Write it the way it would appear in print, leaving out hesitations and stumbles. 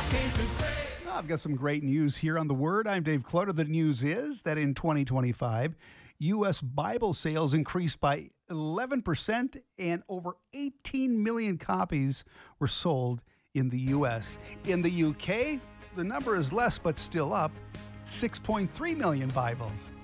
I've got some great news here on The Word. I'm Dave Clutter. The news is that in 2025, U.S. Bible sales increased by 11% and over 18 million copies were sold in the U.S. In the U.K., the number is less but still up, 6.3 million Bibles.